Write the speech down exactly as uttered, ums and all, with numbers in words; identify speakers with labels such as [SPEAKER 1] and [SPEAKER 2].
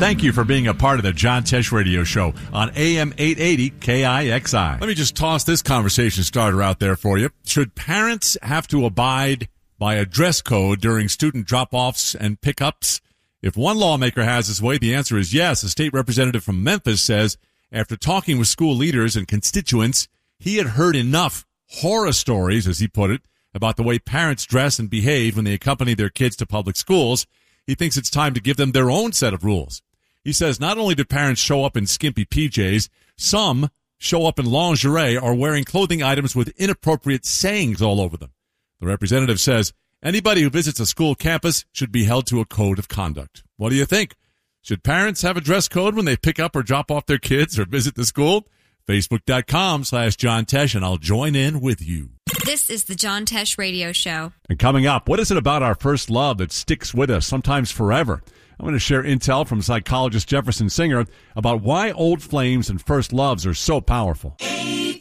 [SPEAKER 1] Thank you for being a part of the John Tesh Radio Show on A M eight eighty K I X I. Let me just toss this conversation starter out there for you. Should parents have to abide by a dress code during student drop-offs and pickups? If one lawmaker has his way, the answer is yes. A state representative from Memphis says after talking with school leaders and constituents, he had heard enough horror stories, as he put it, about the way parents dress and behave when they accompany their kids to public schools. He thinks it's time to give them their own set of rules. He says not only do parents show up in skimpy P Js, some show up in lingerie or wearing clothing items with inappropriate sayings all over them. The representative says anybody who visits a school campus should be held to a code of conduct. What do you think? Should parents have a dress code when they pick up or drop off their kids or visit the school? Facebook.com slash John Tesh, and I'll join in with you.
[SPEAKER 2] This is the John Tesh Radio Show.
[SPEAKER 1] And coming up, what is it about our first love that sticks with us, sometimes forever? I'm going to share intel from psychologist Jefferson Singer about why old flames and first loves are so powerful.